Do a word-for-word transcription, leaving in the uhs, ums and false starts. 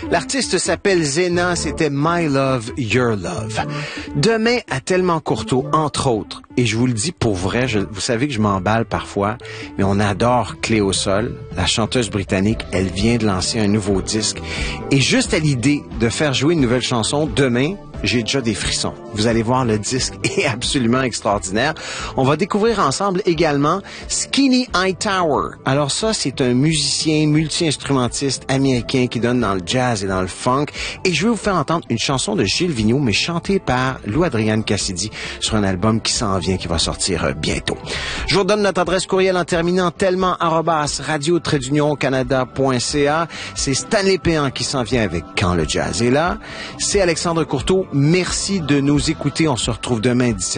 L'artiste s'appelle Zena, c'était My Love, Your Love. Demain, à Tellement Courteau, entre autres, et je vous le dis pour vrai, je, vous savez que je m'emballe parfois, mais on adore Cléo Sol, la chanteuse britannique, elle vient de lancer un nouveau disque. Et juste à l'idée de faire jouer une nouvelle chanson demain, j'ai déjà des frissons. Vous allez voir, le disque est absolument extraordinaire. On va découvrir ensemble également Skinny Hightower. Alors ça, c'est un musicien multi-instrumentiste américain qui donne dans le jazz et dans le funk. Et je vais vous faire entendre une chanson de Gilles Vigneault, mais chantée par Lou Adrienne Cassidy sur un album qui s'en vient, qui va sortir bientôt. Je vous donne notre adresse courriel en terminant tellement arobase radio trait d'union canada point c a. C'est Stanley Péan qui s'en vient avec Quand le jazz est là. C'est Alexandre Courteau. Merci de nous écouter. On se retrouve demain dix-sept heures.